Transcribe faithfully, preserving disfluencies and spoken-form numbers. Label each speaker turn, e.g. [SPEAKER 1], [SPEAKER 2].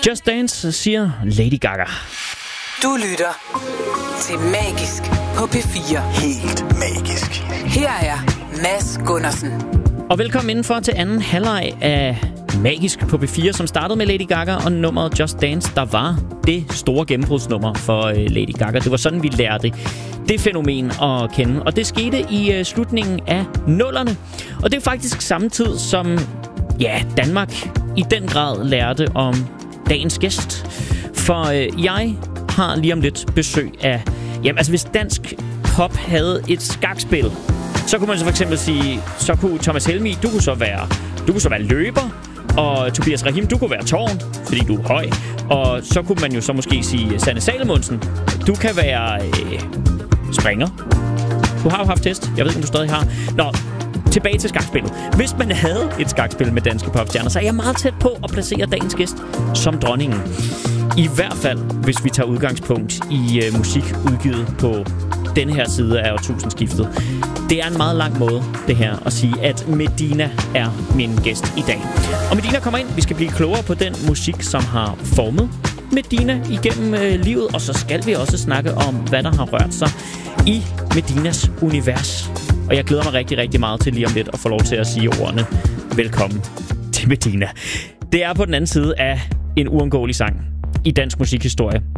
[SPEAKER 1] Just Dance, siger Lady Gaga.
[SPEAKER 2] Du lytter til Magisk på P fire.
[SPEAKER 3] Helt magisk.
[SPEAKER 2] Her er Mads Gundersen.
[SPEAKER 1] Og velkommen indenfor til anden halvleg af Magisk på P fire, som startede med Lady Gaga og nummeret Just Dance, der var det store gennembrudsnummer for Lady Gaga. Det var sådan, vi lærte det fænomen at kende. Og det skete i slutningen af nullerne. Og det er faktisk samtidig som ja, Danmark i den grad lærte om dagens gæst. For øh, jeg har lige om lidt besøg af... Jamen, altså hvis dansk pop havde et skakspil, så kunne man så for eksempel sige, så kunne Thomas Helmig, du kunne så være, du kunne så være løber, og Tobias Rahim, du kunne være tårn, fordi du er høj. Og så kunne man jo så måske sige, Sanne Salomonsen, du kan være øh, springer. Du har jo haft test. Jeg ved ikke, om du stadig har. Nå, tilbage til skakspillet. Hvis man havde et skakspil med danske popstjerner, så er jeg meget tæt på at placere dagens gæst som dronningen. I hvert fald, hvis vi tager udgangspunkt i uh, musik udgivet på denne her side af årtusindskiftet. Det er en meget lang måde, det her, at sige, at Medina er min gæst i dag. Og Medina kommer ind. Vi skal blive klogere på den musik, som har formet Medina igennem uh, livet. Og så skal vi også snakke om, hvad der har rørt sig i Medinas univers. Og jeg glæder mig rigtig, rigtig meget til lige om lidt at få lov til at sige ordene. Velkommen til Medina. Det er på den anden side af en uundgåelig sang i dansk musikhistorie.